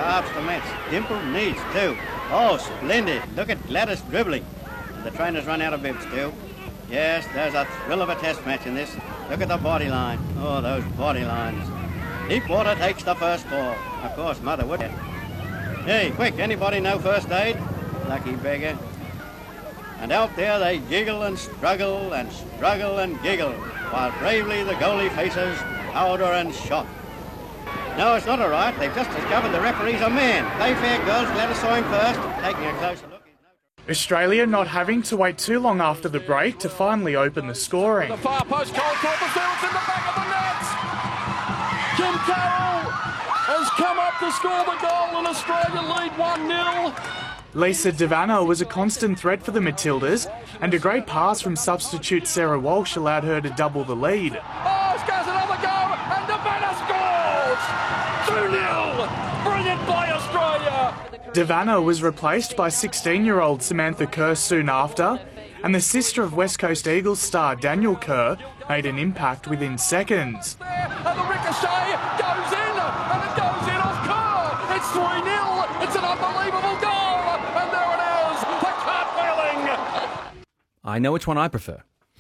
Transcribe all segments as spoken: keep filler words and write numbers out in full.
halves to match. Dimple needs too. Oh, splendid. Look at Gladys dribbling. The trainer's run out of bibs too. Yes, there's a thrill of a test match in this. Look at the body line. Oh, those body lines. Deepwater takes the first ball. Of course, Mother would. Hey, quick, anybody know first aid? Lucky beggar. And out there they jiggle and struggle and struggle and giggle, while bravely the goalie faces powder and shot. No, it's not all right. They've just discovered the referee's a man. Play fair, girls. Gladys saw him first. Taking a closer look. Australia not having to wait too long after the break to finally open the scoring. The far post, Cole Copperfield's in the back of the nets. Kim Carroll has come up to score the goal and Australia lead one nil. Lisa Devanna was a constant threat for the Matildas, and a great pass from substitute Sarah Walsh allowed her to double the lead. Oh, scores another goal, and Devanna scores! two nil! Brilliant by Australia! Devanna was replaced by sixteen-year-old Samantha Kerr soon after, and the sister of West Coast Eagles star Daniel Kerr made an impact within seconds. And the ricochet goes in, and it goes in off Kerr! It's three nil! It's an unbelievable goal! And there it is, the cartwheeling. I know which one I prefer.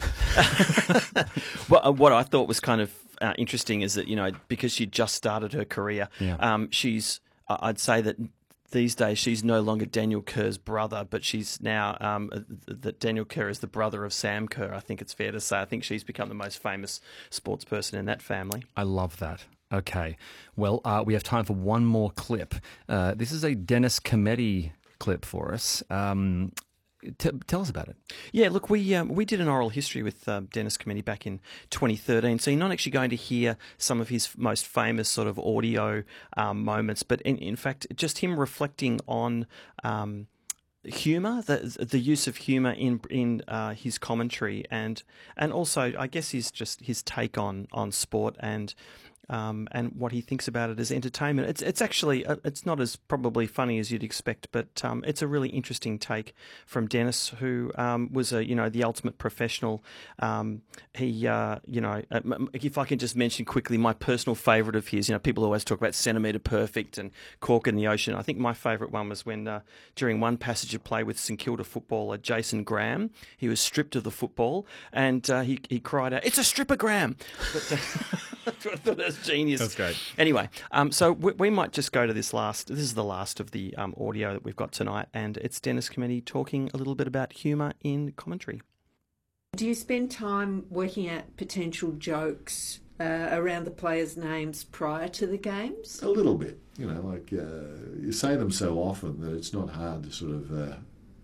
Well, what I thought was kind of uh, interesting is that, you know, because she just started her career, Yeah. um, she's, uh, I'd say that these days she's no longer Daniel Kerr's brother, but she's now, um, uh, that Daniel Kerr is the brother of Sam Kerr. I think it's fair to say. I think she's become the most famous sports person in that family. I love that. Okay. Well, uh, we have time for one more clip. Uh, this is a Dennis Cometti clip for us. Um, t- tell us about it. Yeah, look, we um, we did an oral history with um, Dennis Cometti back in twenty thirteen, so you're not actually going to hear some of his most famous sort of audio um, moments, but in, in fact, just him reflecting on um, humour, the the use of humour in in uh, his commentary, and and also, I guess, his just his take on on sport and. Um, and what he thinks about it as entertainment. It's it's actually uh, it's not as probably funny as you'd expect, but um, it's a really interesting take from Dennis, who um, was a you know the ultimate professional. Um, he uh, you know if I can just mention quickly my personal favourite of his. You know, people always talk about centimetre perfect and cork in the ocean. I think my favourite one was when uh, during one passage of play with St Kilda footballer Jason Graham, he was stripped of the football and uh, he he cried out, "It's a stripper-gram!" But, uh, I thought that was genius. That's great. Anyway, um, so we, we might just go to this last. This is the last of the um, audio that we've got tonight, and it's Dennis Cometti talking a little bit about humour in commentary. Do you spend time working out potential jokes uh, around the players' names prior to the games? A little bit, you know, like uh, you say them so often that it's not hard to sort of, uh,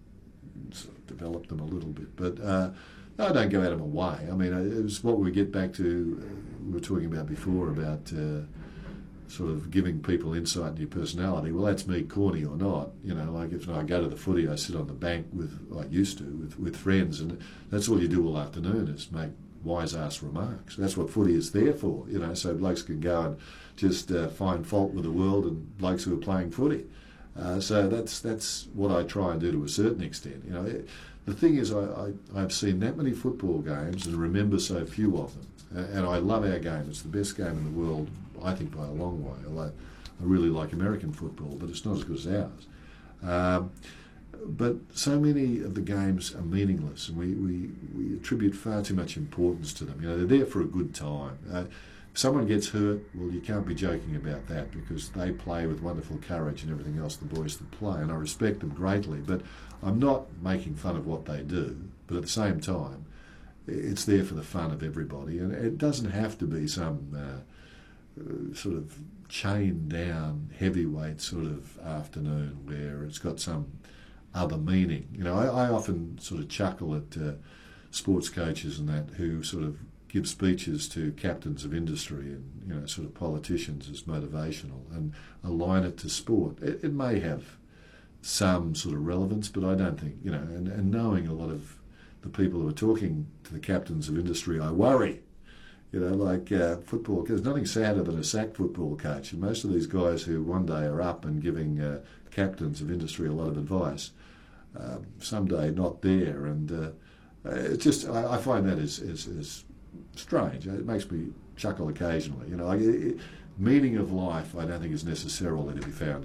sort of develop them a little bit, but. Uh, I don't go out of my way. I mean, it was what we get back to, uh, we were talking about before, about uh, sort of giving people insight into your personality. Well, that's me, corny or not. You know, like if I go to the footy, I sit on the bank with, like I used to, with, with friends, and that's all you do all afternoon is make wise-ass remarks. That's what footy is there for, you know, so blokes can go and just uh, find fault with the world and blokes who are playing footy. Uh, so that's that's what I try and do to a certain extent, you know. It, The thing is, I, I, I've seen that many football games and remember so few of them. And I love our game. It's the best game in the world, I think, by a long way. Although I really like American football, but it's not as good as ours. Um, but so many of the games are meaningless, and we, we, we attribute far too much importance to them. You know, they're there for a good time. Uh, if someone gets hurt, well, you can't be joking about that because they play with wonderful courage and everything else, the boys that play, and I respect them greatly. But I'm not making fun of what they do, but at the same time, it's there for the fun of everybody, and it doesn't have to be some uh, uh, sort of chained down heavyweight sort of afternoon where it's got some other meaning. You know, I, I often sort of chuckle at uh, sports coaches and that who sort of give speeches to captains of industry and, you know, sort of politicians as motivational and align it to sport. It, it may have some sort of relevance, but I don't think, you know, and, and knowing a lot of the people who are talking to the captains of industry, I worry. You know, like uh, football, there's nothing sadder than a sacked football coach. And most of these guys who one day are up and giving uh, captains of industry a lot of advice, uh, someday not there. And uh, it's just, I, I find that is, is, is strange. It makes me chuckle occasionally. You know, like, it, meaning of life, I don't think is necessarily to be found